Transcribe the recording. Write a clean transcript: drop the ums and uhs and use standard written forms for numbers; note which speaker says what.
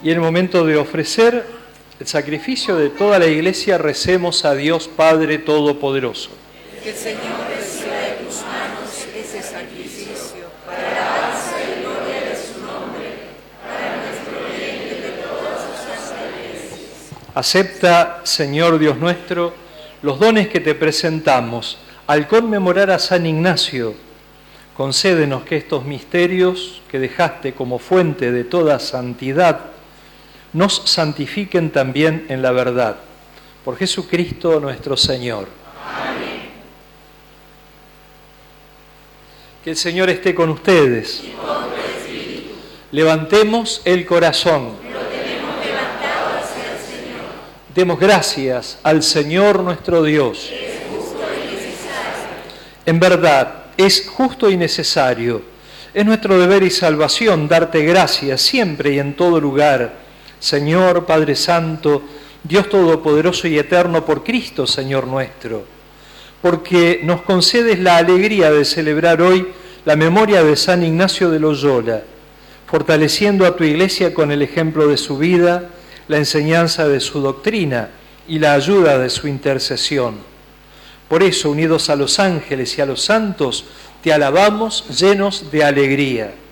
Speaker 1: Y en el momento de ofrecer el sacrificio de toda la Iglesia, recemos a Dios Padre Todopoderoso.
Speaker 2: Que el Señor reciba de tus manos ese sacrificio para la alabanza y gloria de su nombre, para nuestro bien y de todas sus iglesias.
Speaker 1: Acepta, Señor Dios nuestro, los dones que te presentamos al conmemorar a San Ignacio. Concédenos que estos misterios que dejaste como fuente de toda santidad nos santifiquen también en la verdad. Por Jesucristo nuestro Señor.
Speaker 2: Amén.
Speaker 1: Que el Señor esté con ustedes.
Speaker 2: Y con tu espíritu.
Speaker 1: Levantemos el corazón.
Speaker 2: Lo tenemos levantado hacia el Señor.
Speaker 1: Demos gracias al Señor nuestro Dios.
Speaker 2: Es justo y necesario.
Speaker 1: En verdad, es justo y necesario. Es nuestro deber y salvación darte gracias siempre y en todo lugar, Señor, Padre Santo, Dios Todopoderoso y Eterno, por Cristo, Señor nuestro, porque nos concedes la alegría de celebrar hoy la memoria de San Ignacio de Loyola, fortaleciendo a tu Iglesia con el ejemplo de su vida, la enseñanza de su doctrina y la ayuda de su intercesión. Por eso, unidos a los ángeles y a los santos, te alabamos llenos de alegría.